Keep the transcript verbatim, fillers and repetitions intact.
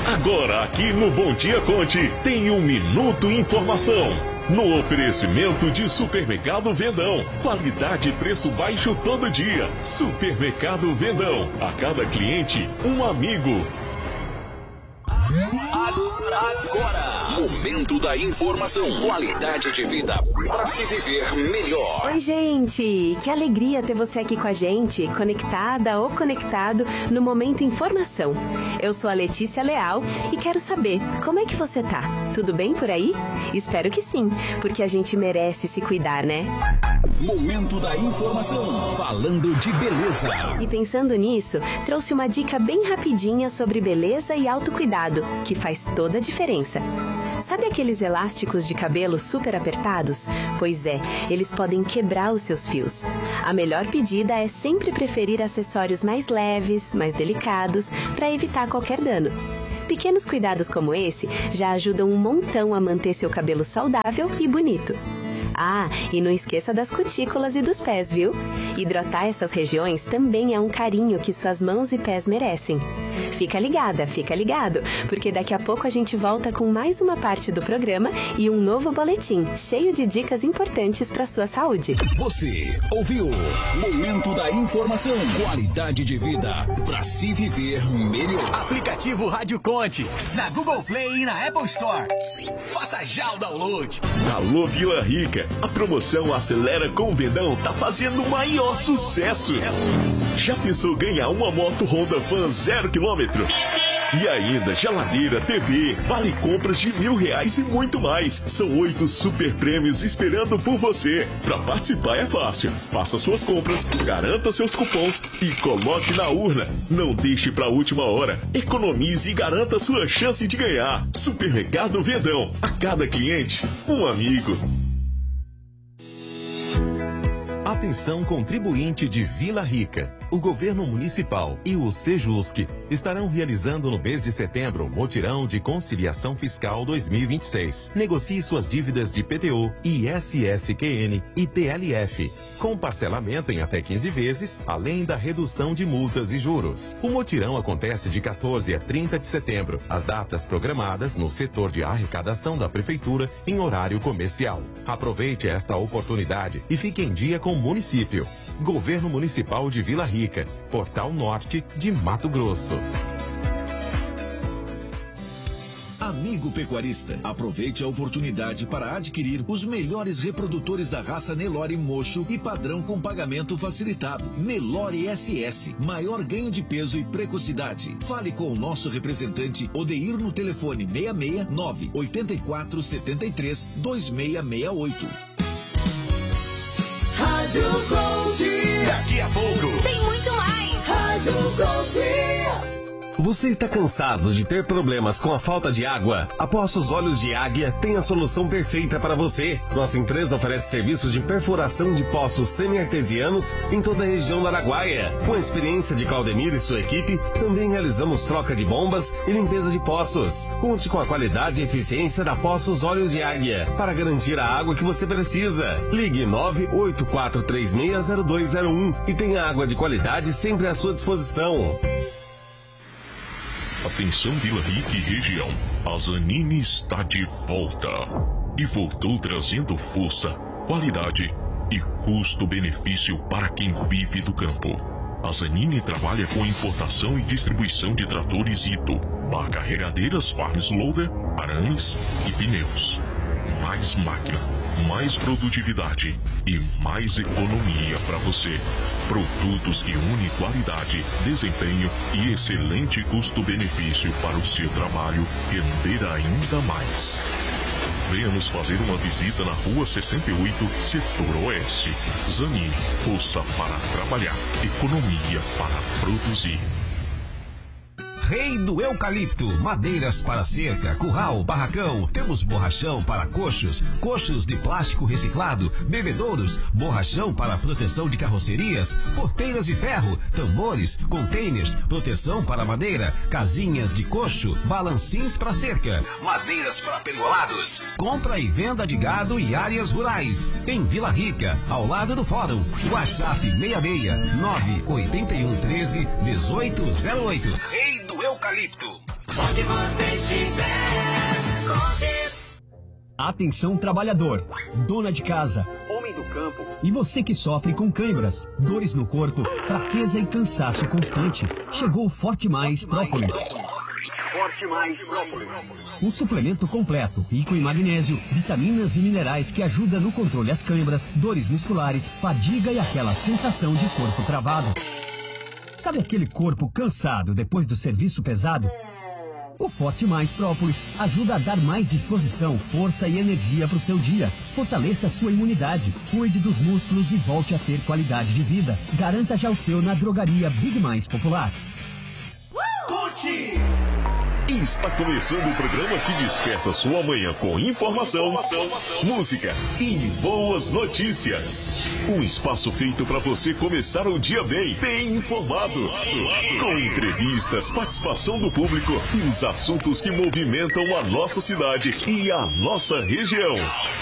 Agora aqui no Bom Dia Conte tem um Minuto Informação. No oferecimento de Supermercado Vendão. Qualidade e preço baixo todo dia. Supermercado Vendão. A cada cliente, um amigo. Agora, Momento da Informação. Qualidade de vida para se viver melhor. Oi, gente. Que alegria ter você aqui com a gente, conectada ou conectado no Momento Informação. Eu sou a Letícia Leal e quero saber, como é que você tá? Tudo bem por aí? Espero que sim, porque a gente merece se cuidar, né? Momento da Informação. Falando de beleza. E pensando nisso, trouxe uma dica bem rapidinha sobre beleza e autocuidado, que faz toda a diferença. Sabe aqueles elásticos de cabelo super apertados? Pois é, eles podem quebrar os seus fios. A melhor pedida é sempre preferir acessórios mais leves, mais delicados, para evitar qualquer dano. Pequenos cuidados como esse já ajudam um montão a manter seu cabelo saudável e bonito. Ah, e não esqueça das cutículas e dos pés, viu? Hidratar essas regiões também é um carinho que suas mãos e pés merecem. Fica ligada, fica ligado, porque daqui a pouco a gente volta com mais uma parte do programa e um novo boletim, cheio de dicas importantes para sua saúde. Você ouviu Momento da Informação. Qualidade de vida para se viver melhor. Aplicativo Rádio Conte, na Google Play e na Apple Store. Faça já o download. Alô, Vila Rica. A promoção Acelera com o Vendão tá fazendo o maior sucesso. Já pensou ganhar uma moto Honda Fan zero quilômetro? E ainda geladeira, T V, vale compras de mil reais e muito mais. São oito super prêmios esperando por você. Pra participar é fácil. Faça suas compras, garanta seus cupons e coloque na urna. Não deixe pra última hora. Economize e garanta sua chance de ganhar. Supermercado Vendão. A cada cliente, um amigo. Atenção contribuinte de Vila Rica. O Governo Municipal e o Sejusc estarão realizando no mês de setembro o Mutirão de Conciliação Fiscal dois mil e vinte e seis. Negocie suas dívidas de P T U, I S S Q N e T L F, com parcelamento em até quinze vezes, além da redução de multas e juros. O Mutirão acontece de quatorze a trinta de setembro, as datas programadas no setor de arrecadação da Prefeitura em horário comercial. Aproveite esta oportunidade e fique em dia com o município. Governo Municipal de Vila Rica, Portal Norte de Mato Grosso. Amigo pecuarista, aproveite a oportunidade para adquirir os melhores reprodutores da raça Nelore Mocho e padrão com pagamento facilitado. Nelore S S, maior ganho de peso e precocidade. Fale com o nosso representante Odeir no telefone seis seis nove oito quatro sete três dois seis seis oito. Rádio Conte. Daqui a pouco tem muito mais. Rádio Conte. Você está cansado de ter problemas com a falta de água? A Poços Olhos de Águia tem a solução perfeita para você. Nossa empresa oferece serviços de perfuração de poços semi-artesianos em toda a região da Araguaia. Com a experiência de Claudemir e sua equipe, também realizamos troca de bombas e limpeza de poços. Conte com a qualidade e eficiência da Poços Olhos de Águia para garantir a água que você precisa. Ligue nove oito quatro três seis zero dois zero um e tenha água de qualidade sempre à sua disposição. Atenção Vila Rica e região, a Zanini está de volta. E voltou trazendo força, qualidade e custo-benefício para quem vive do campo. A Zanini trabalha com importação e distribuição de tratores Ito, para carregadeiras Farms Loader, arames e pneus. Mais máquina, mais produtividade e mais economia para você. Produtos que unem qualidade, desempenho e excelente custo-benefício para o seu trabalho render ainda mais. Venha nos fazer uma visita na Rua sessenta e oito, Setor Oeste. Zanini, força para trabalhar, economia para produzir. Rei do Eucalipto, madeiras para cerca, curral, barracão. Temos borrachão para coxos, coxos de plástico reciclado, bebedouros, borrachão para proteção de carrocerias, porteiras de ferro, tambores, containers, proteção para madeira, casinhas de coxo, balancins para cerca, madeiras para pergolados, compra e venda de gado e áreas rurais. Em Vila Rica, ao lado do Fórum. WhatsApp seis seis nove oito um um três oito zero oito. Rei do Eucalipto. Onde você estiver, conte. Atenção trabalhador, dona de casa, homem do campo e você que sofre com câimbras, dores no corpo, fraqueza e cansaço constante. Chegou o Forte Mais Própolis. Forte Mais Própolis. Um suplemento completo, rico em magnésio, vitaminas e minerais que ajuda no controle às câimbras, dores musculares, fadiga e aquela sensação de corpo travado. Sabe aquele corpo cansado depois do serviço pesado? O Forte Mais Própolis ajuda a dar mais disposição, força e energia para o seu dia. Fortaleça a sua imunidade, cuide dos músculos e volte a ter qualidade de vida. Garanta já o seu na drogaria Big Mais Popular. Conte! Está começando o programa que desperta sua manhã com informação, informação, música e boas notícias. Um espaço feito para você começar o dia bem, bem informado. Com entrevistas, participação do público e os assuntos que movimentam a nossa cidade e a nossa região.